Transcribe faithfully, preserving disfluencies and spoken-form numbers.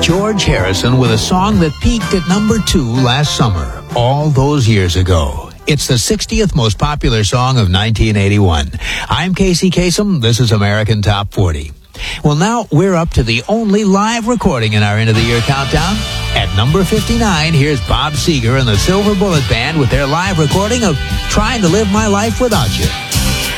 George Harrison with a song that peaked at number two last summer, all those years ago. It's the sixtieth most popular song of nineteen eighty-one. I'm Casey Kasem. This is American Top forty. Well, now we're up to the only live recording in our end of the year countdown. At number fifty-nine, here's Bob Seger and the Silver Bullet Band with their live recording of Trying to Live My Life Without You.